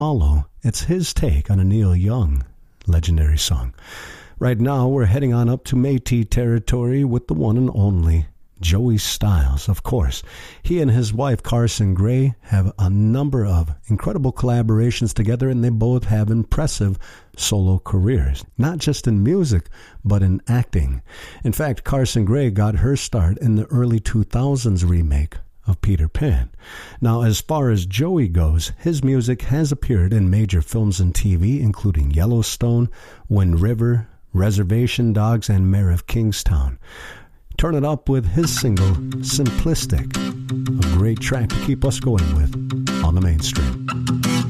Follow. It's his take on a Neil Young legendary song. Right now, we're heading on up to Métis territory with the one and only Joey Styles. Of course, he and his wife Carson Gray have a number of incredible collaborations together, and they both have impressive solo careers, not just in music, but in acting. In fact, Carson Gray got her start in the early 2000s remake of Peter Pan. Now, as far as Joey goes, his music has appeared in major films and TV, including Yellowstone, Wind River, Reservation Dogs, and Mayor of Kingstown. Turn it up with his single, Simplistic, a great track to keep us going with on the mainstream.